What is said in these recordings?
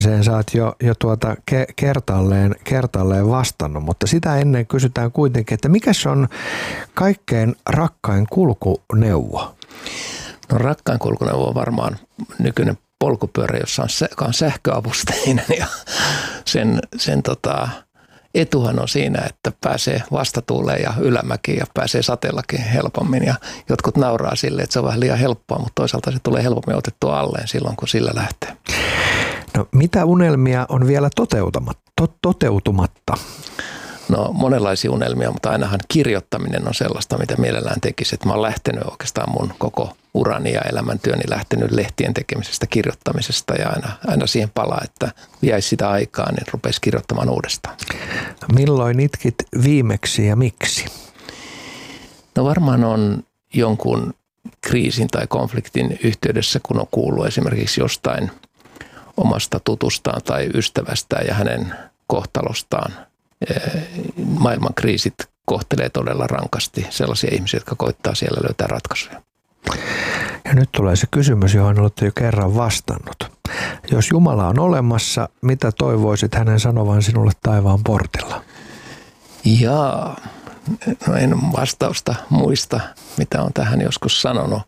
Sen sä oot jo kertaalleen vastannut, mutta sitä ennen kysytään kuitenkin, että mikä se on kaikkein rakkain kulkuneuvo? No rakkain kulkuneuvo on varmaan nykyinen polkupyörä, jossa on sähköavusteinen ja sen etuhan on siinä, että pääsee vastatuuleen ja ylämäkiin ja pääsee sateellakin helpommin ja jotkut nauraa sille, että se on vähän liian helppoa, mutta toisaalta se tulee helpommin otettua alleen silloin, kun sillä lähtee. No mitä unelmia on vielä toteutumatta? No monenlaisia unelmia, mutta ainahan kirjoittaminen on sellaista, mitä mielellään tekisi. Että mä oon lähtenyt oikeastaan mun koko urani ja elämäntyöni lähtenyt lehtien tekemisestä, kirjoittamisesta ja aina siihen palaa, että jäisi sitä aikaa, niin rupesi kirjoittamaan uudestaan. Milloin itkit viimeksi ja miksi? No varmaan on jonkun kriisin tai konfliktin yhteydessä, kun on kuullut esimerkiksi jostain omasta tutustaan tai ystävästään ja hänen kohtalostaan. Maailman kriisit kohtelee todella rankasti sellaisia ihmisiä, jotka koittaa siellä löytää ratkaisuja. Ja nyt tulee se kysymys, johon olette jo kerran vastannut. Jos Jumala on olemassa, mitä toivoisit hänen sanovan sinulle taivaan portilla? Jaa, no en vastausta muista, mitä on tähän joskus sanonut.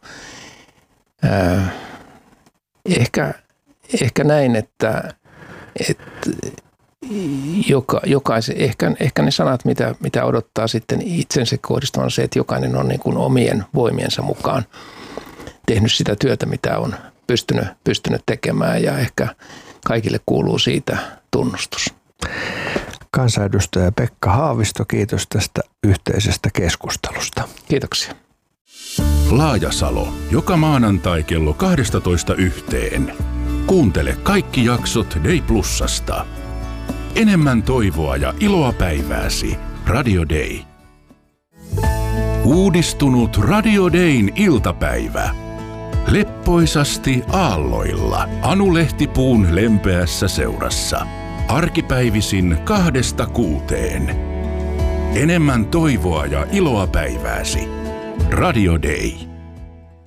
Ehkä näin, että ehkä ne sanat, mitä odottaa sitten itsensä kohdistamaan, on se, että jokainen on niin kuin omien voimiensa mukaan tehnyt sitä työtä, mitä on pystynyt tekemään ja ehkä kaikille kuuluu siitä tunnustus. Kansanedustaja Pekka Haavisto, kiitos tästä yhteisestä keskustelusta. Kiitoksia. Laajasalo, joka maanantai kello 12:00. Kuuntele kaikki jaksot Day Plusasta. Enemmän toivoa ja iloa päivääsi. Radio Day. Uudistunut Radio Dayn iltapäivä. Leppoisasti aalloilla Anu Lehtipuun lempeässä seurassa. Arkipäivisin 2–6. Enemmän toivoa ja iloa päivääsi. Radio Day.